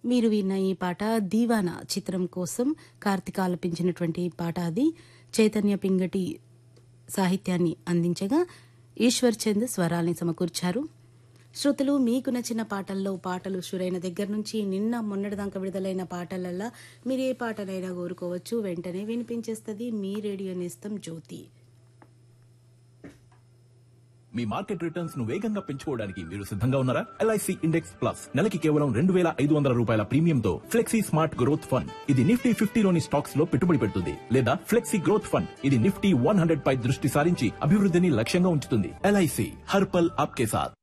మీరు విన్న ఈ పాట దీవానా చిత్రం కోసం కార్తిక్ ఆలపించినటువంటి పాట. అది చైతన్య పింగటి సాహిత్యాన్ని అందించగా ఈశ్వర్ చంద్ స్వరాల్ని సమకూర్చారు. శ్రోతలు, మీకు నచ్చిన పాటల్లో పాటలు షురైన దగ్గర నుంచి నిన్న మొన్నటిదాకా విడుదలైన పాటలల్లా మీరు ఏ పాటనైనా కోరుకోవచ్చు. వెంటనే వినిపించేస్తుంది మీ రేడియో నేస్తం జ్యోతి. మీ మార్కెట్ రిటర్న్స్ ను వేగంగా పెంచుకోవడానికి మీరు సిద్ధంగా ఉన్నారా? ఎల్ఐసి ఇండెక్స్ ప్లస్ నెలకి కేవలం 2,500 రూపాయల ప్రీమియంతో ఫ్లెక్సీ స్మార్ట్ గ్రోత్ ఫండ్. ఇది నిఫ్టీ 50లోని స్టాక్స్ లో పెట్టుబడి పెడుతుంది. లేదా ఫ్లెక్సీ గ్రోత్ ఫండ్, ఇది నిఫ్టీ 100 పై దృష్టి సారించి అభివృద్ధిని లక్ష్యంగా ఉంచుతుంది. ఎల్ఐసి హర్ పల్ ఆప్కే సాథ్.